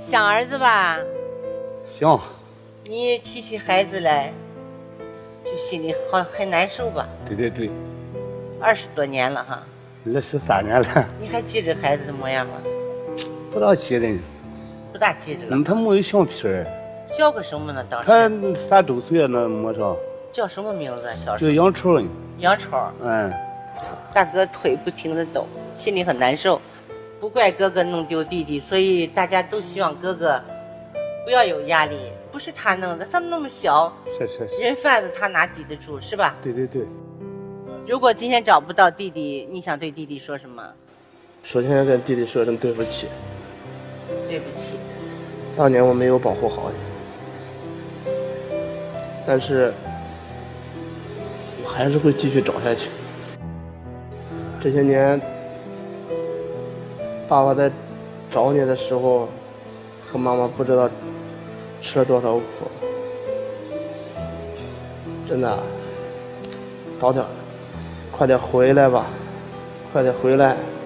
想儿子吧？ 想。 你提起孩子来，就心里很难受吧？ 对对对。 20多年了哈。 23年了。 你还记着孩子的模样吗？ 不大记得。 不大记得了。 他没有相片。 叫个什么呢？当时他3周岁那没上。 叫什么名字？小时候叫杨超。 杨超。大哥腿不停地抖，心里很难受。不怪哥哥弄丢弟弟，所以大家都希望哥哥不要有压力。不是他弄的，他那么小， 是人贩子他哪抵得住，是吧？ 对对对。 如果今天找不到弟弟，你想对弟弟说什么？ 首先跟弟弟说声对不起。 对不起。 当年我没有保护好你，但是我还是会继续找下去。这些年，爸爸在找你的时候，和妈妈不知道吃了多少苦。真的，早点，快点回来吧，快点回来。